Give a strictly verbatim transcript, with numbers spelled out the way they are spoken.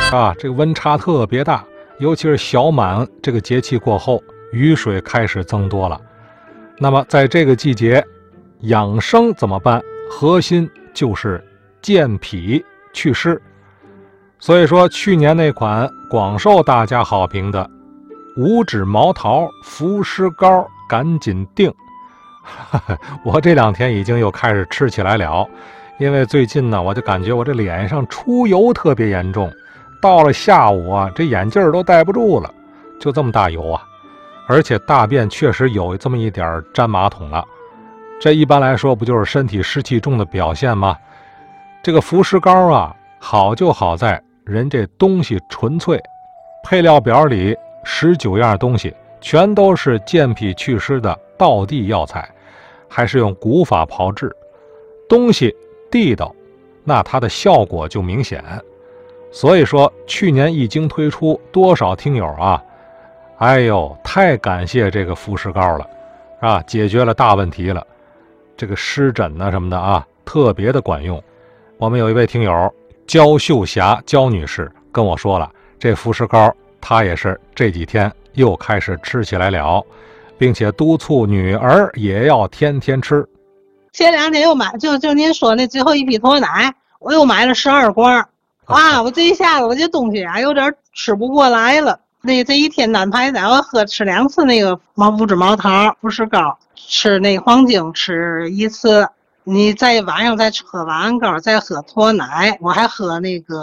啊，这个温差特别大，尤其是小满这个节气过后，雨水开始增多了。那么在这个季节，养生怎么办？核心就是健脾祛湿。所以说，去年那款广受大家好评的五指毛桃伏湿膏，赶紧定！我这两天已经又开始吃起来了，因为最近呢，我就感觉我这脸上出油特别严重，到了下午啊，这眼镜都戴不住了，就这么大油啊！而且大便确实有这么一点沾马桶了，这一般来说不就是身体湿气重的表现吗？这个伏湿膏啊，好就好在人这东西纯粹，配料表里十九样东西全都是健脾祛湿的道地药材，还是用古法炮制，东西地道，那它的效果就明显。所以说去年一经推出，多少听友啊，哎呦，太感谢这个伏湿膏了啊，解决了大问题了，这个湿疹呢什么的啊，特别的管用。我们有一位听友焦秀霞焦女士跟我说了，这伏湿膏她也是这几天又开始吃起来了，并且督促女儿也要天天吃。 前两天又买，就就您说那最后一批脱奶，我又买了十二罐啊！我这一下子我这东西啊有点吃不过来了。那这一天单排奶，我喝吃两次那个毛五指毛桃伏湿膏，吃那黄精吃一次，你在晚上再喝晚安膏，再喝脱奶，我还喝那个